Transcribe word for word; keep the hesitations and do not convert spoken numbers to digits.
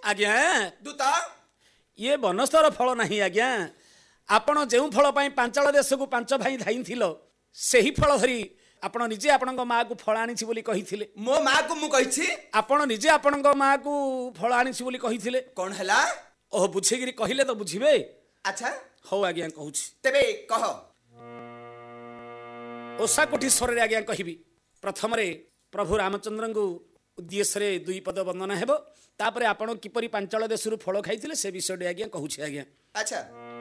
आज्ञा दूत ये बनस्तर फल नहीं आज्ञा आपण जो फल पांचाल देश को पांच भाई धाई से ही फल धरी आपण निजे आपण माँ को फल आनी कही मो माँ को मु कही आपण निजे आपण माँ को फल आनी कही कौन है ओह बुझेगिरी कहले तो बुझे अच्छा हौ आज्ञा कहूँ तेबे कह ओषा कोठीश्वर आज्ञा कहबी प्रथम प्रभु रामचंद्र को उद्देश्य दुई पद वंदना हेबो तापरे आपण किपरि पांचाल देश फल खाई से विषय आज्ञा कहूँ आज्ञा अच्छा